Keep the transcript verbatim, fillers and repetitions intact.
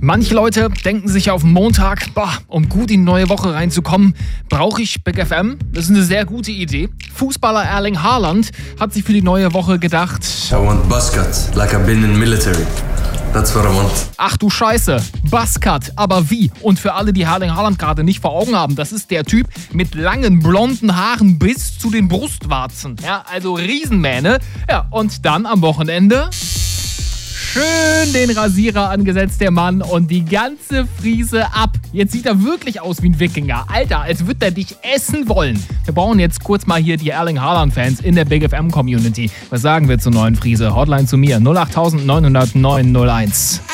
Manche Leute denken sich auf Montag, boah, um gut in die neue Woche reinzukommen, brauche ich Big F M. Das ist eine sehr gute Idee. Fußballer Erling Haaland hat sich für die neue Woche gedacht: I want buzzcut, like I've been in military. That's what I want. Ach du Scheiße, Buzzcut, aber wie? Und für alle, die Erling Haaland gerade nicht vor Augen haben, das ist der Typ mit langen blonden Haaren bis zu den Brustwarzen. Ja, also Riesenmähne. Ja, und dann am Wochenende schön den Rasierer angesetzt, der Mann, und die ganze Friese ab. Jetzt sieht er wirklich aus wie ein Wikinger. Alter, als würde er dich essen wollen. Wir brauchen jetzt kurz mal hier die Erling Haaland-Fans in der Big F M-Community. Was sagen wir zur neuen Friese? Hotline zu mir null acht neun null null neun null eins.